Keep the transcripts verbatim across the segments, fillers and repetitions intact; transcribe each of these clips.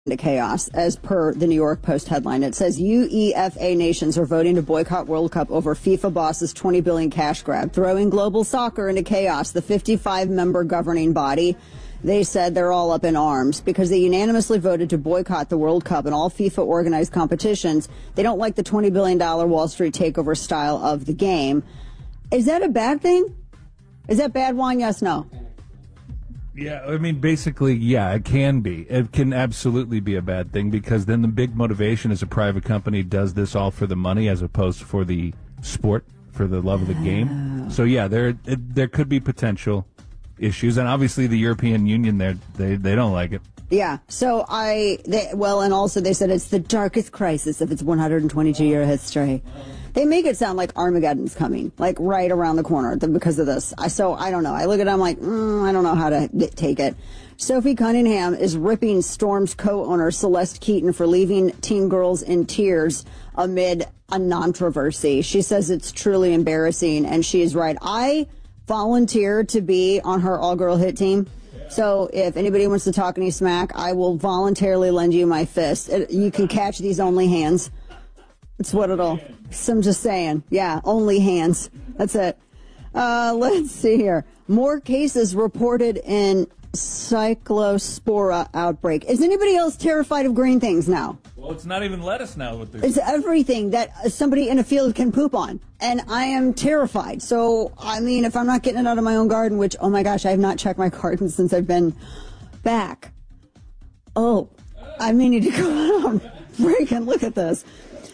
into chaos, as per the New York Post headline. It says U E F A nations are voting to boycott World Cup over FIFA boss's twenty billion dollars cash grab, throwing global soccer into chaos. The fifty-five member governing body, they said they're all up in arms because they unanimously voted to boycott the World Cup and all FIFA organized competitions. They don't like the twenty billion dollars Wall Street takeover style of the game. Is that a bad thing? Is that bad, Juan? Yes, no? Yeah, I mean, basically, yeah, it can be. It can absolutely be a bad thing because then the big motivation is a private company does this all for the money as opposed for the sport, for the love of the game. So, yeah, there it, there could be potential issues. And obviously the European Union, there they, they don't like it. Yeah, so I, they, well, and also they said it's the darkest crisis of its one hundred twenty-two year history. They make it sound like Armageddon's coming, like right around the corner because of this. I, so I don't know. I look at it, I'm like, mm, I don't know how to take it. Sophie Cunningham is ripping Storm's co-owner Celeste Keaton for leaving teen girls in tears amid a controversy. She says it's truly embarrassing, and she is right. I volunteered to be on her all-girl hit team. So if anybody wants to talk any smack, I will voluntarily lend you my fist. You can catch these only hands. That's what it'll. So I'm just saying. Yeah, only hands. That's it. Uh, let's see here. More cases reported in cyclospora outbreak. Is anybody else terrified of green things now? Well, it's not even lettuce now. What it's everything that somebody in a field can poop on. And I am terrified. So, I mean, if I'm not getting it out of my own garden, which, oh my gosh, I have not checked my garden since I've been back. Oh, I may need to go out and break and look at this.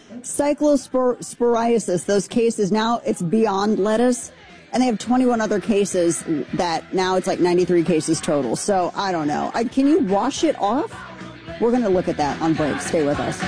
Cyclosporiasis, those cases, now it's beyond lettuce. And they have twenty-one other cases that now it's like ninety-three cases total. So I don't know. I, can you wash it off? We're going to look at that on break. Stay with us.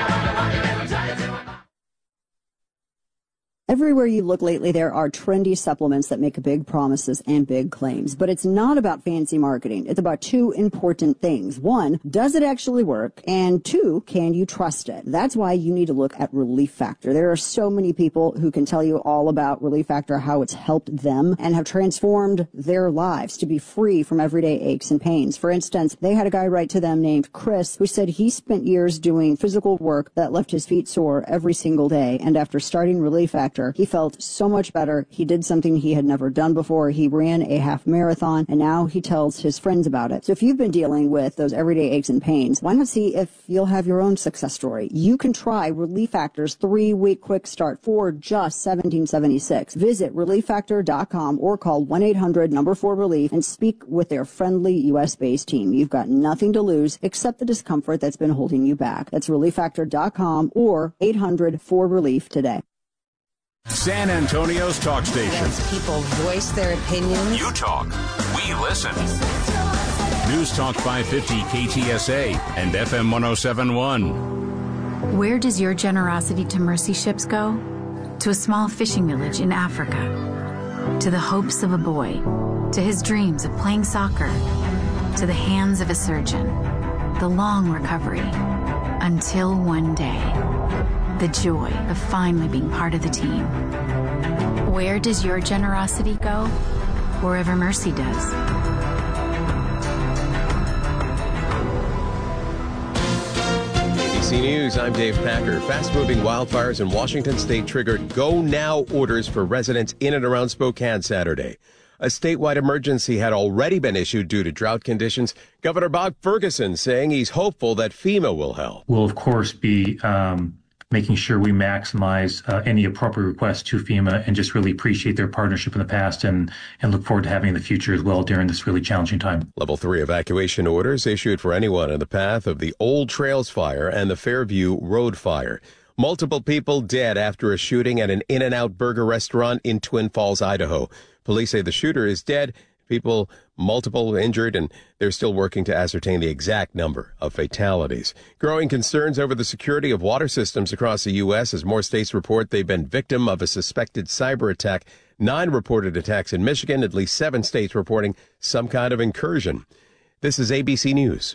Everywhere you look lately, there are trendy supplements that make big promises and big claims. But it's not about fancy marketing. It's about two important things. One, does it actually work? And two, can you trust it? That's why you need to look at Relief Factor. There are so many people who can tell you all about Relief Factor, how it's helped them and have transformed their lives to be free from everyday aches and pains. For instance, they had a guy write to them named Chris who said he spent years doing physical work that left his feet sore every single day. And after starting Relief Factor, he felt so much better. He did something he had never done before. He ran a half marathon, and now he tells his friends about it. So if you've been dealing with those everyday aches and pains, why not see if you'll have your own success story? You can try Relief Factor's three-week quick start for just seventeen seventy-six. Visit relief factor dot com or call one eight hundred number four relief and speak with their friendly U S-based team. You've got nothing to lose except the discomfort that's been holding you back. That's relief factor dot com or eight hundred four relief today. San Antonio's talk station. People voice their opinions. You talk, we listen. News Talk five fifty K T S A and F M one oh seven point one. Where does your generosity to mercy ships go? To a small fishing village in Africa. To the hopes of a boy. To his dreams of playing soccer. To the hands of a surgeon. The long recovery. Until one day. The joy of finally being part of the team. Where does your generosity go? Wherever mercy does. A B C News, I'm Dave Packer. Fast-moving wildfires in Washington state triggered go-now orders for residents in and around Spokane Saturday. A statewide emergency had already been issued due to drought conditions. Governor Bob Ferguson saying he's hopeful that FEMA will help. We'll, of course, be um, making sure we maximize uh, any appropriate requests to FEMA and just really appreciate their partnership in the past and, and look forward to having in the future as well during this really challenging time. Level three evacuation orders issued for anyone in the path of the Old Trails fire and the Fairview Road fire. Multiple people dead after a shooting at an In-N-Out burger restaurant in Twin Falls, Idaho. Police say the shooter is dead. People, multiple injured, and they're still working to ascertain the exact number of fatalities. Growing concerns over the security of water systems across the U S as more states report they've been victim of a suspected cyber attack. Nine reported attacks in Michigan, at least seven states reporting some kind of incursion. This is A B C News.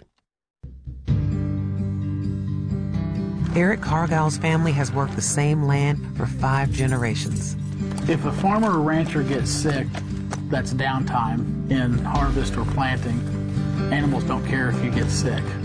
Eric Cargill's family has worked the same land for five generations. If a farmer or rancher gets sick, that's downtime in harvest or planting. Animals don't care if you get sick.